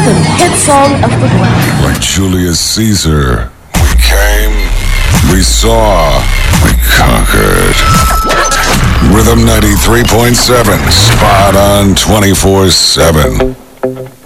Rhythm, hit song of the West. Like Julius Caesar, we came, we saw, we conquered. Rhythm 93.7, spot on 24/7.